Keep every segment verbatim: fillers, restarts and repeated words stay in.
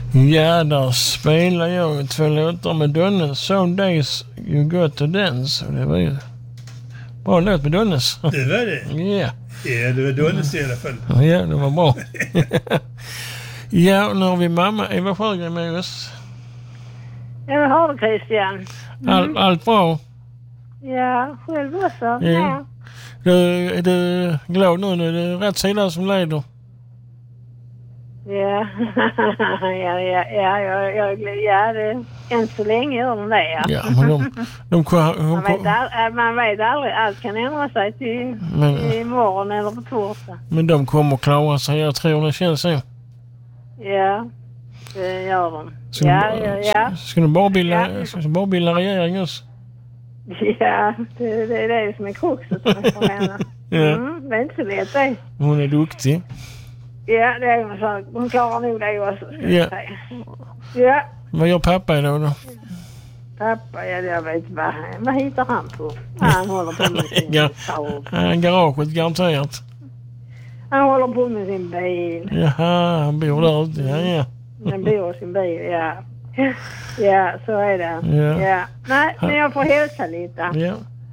Ja, där spelar jag två låtar med Donnes. Some days you got to dance. Och det var ju bra låt med Donnes. Det var det? Ja. Ja, det var Donnes i alla fall. Ja, det var bra. Ja, och nu har vi mamma Eva Sjögren med oss. Ja, vad har du, Christian? Mm. All, allt bra? Ja, själv också. Ja. Ja. Du, är du glad nu? Nu är det rätt sida som leder. Ja, ja, ja, ja, ja, ja, ja det, än så länge gör de det, ja. Ja, men de, de, de, man, vet all, man vet aldrig, allt kan ändra sig till, men, till imorgon eller på torsdag. Men de kommer att klara sig, jag tror det känns så. Ja, det gör de. Ska ja, de, ja, ja. Ska de bara bilda, ja. Ska de bara bilda regering också? Ja, det, det är det som är kruxet för henne. Ja. Mm, det är inte så lätt det. Hon är duktig. Ja, det är hon så. Hon klarar nog det också. Ja. Ja. Vad gör pappa idag då? Pappa, ja, jag vet inte vad, vad hittar han på? Han håller på med sin Ga- han garaget garanterat. Han håller på med sin bil. Jaha, han bor där ute. Ja, ja. Han bor i sin bil, ja. Ja, så är det. Ja. Ja. Nej, men jag får hälsa lite. Ja.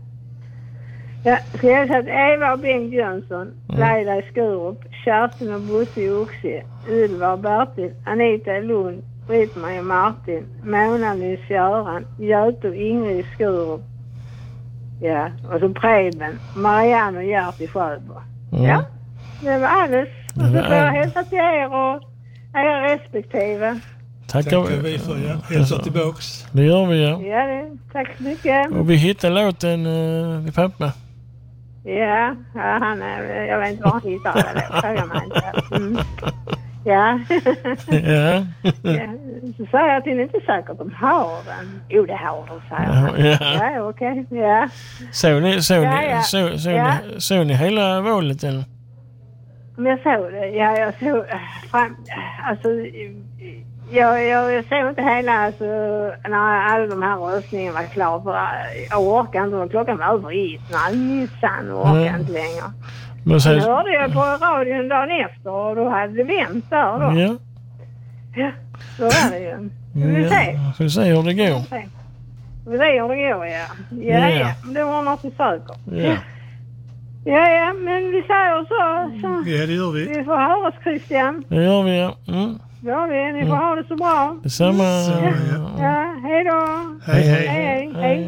Ja, ska jag hälsa till Eva och Bengt Jönsson, mm. Leila i Skurup, Kerstin och Bosse i Oxie, Ylva och Bertil, Anita i Lund, Britt-Marie och Martin, Mona i Sjöran, Göte och Ingrid i Skurup. Ja, och så Preben, Marianne och Gert i Sjöbo. Mm. Ja, det var alles. Och så får jag hälsa till er och er respektive. Tackar vi för, ja. Hälsa tillbaks. Det gör vi, ja. Ja, det, tack så mycket. Och vi hittar låten uh, vid pappa. Ja, ja, han är, jag vet inte var han hittar det. Frågar mig inte. Mm. Ja. Ja. Ja. Så säger jag att det är inte säkert de har den. Jo, det har de, säger han. Ja, ja okej. Okay. Ja. Såg ni, så ja, ni, ja. så, så ja. ni, så ni hela valet eller? Men jag såg det. Ja, jag såg fram, alltså jag, jag, jag såg inte hela, alltså, när alla de här röstningarna var klara, för jag orkar inte, klockan var över i snallissan och orkar mm. inte längre. Men sen hörde jag på radion dagen efter och då hade det vänt där då. Ja. Ja, så var det ju. Vi vill se. Ska vi se hur det går? Vi vill se hur det går, ja. Ja, ja. ja. Det var något vi söker. Ja. Ja, ja, men vi säger så. så. Ja, det gör vi. Vi får höras, Christian. Det gör vi, ja. Mm. Ja, vi. Ni får mm. ha det så bra. Detsamma. Så, ja. ja, hej då. Hej, hej. Hej, hej.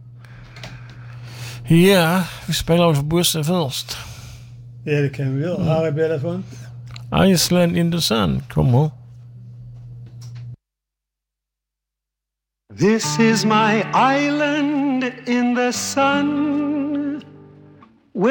hej. Ja, vi spelar för Bosse först. Ja, det kan vi göra. Mm. Här är Belafonte. Iceland in the sun kommer. This is my island in the sun.